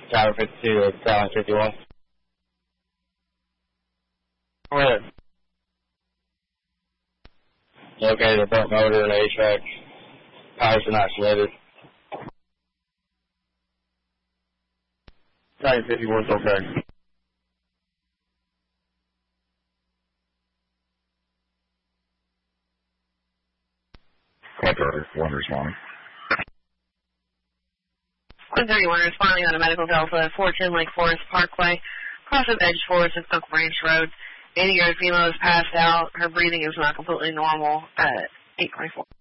Tower 52, Tower 51. Go ahead. Located a front motor and HVAC. Pipes are not slated. Tower 51's okay. Contractor, 1 responding. 131 responding on a medical Delta, 410 Lake Forest Parkway, cross of Edge Forest and Oak Branch Road. 80-year-old female is passed out. Her breathing is not completely normal at 8:24.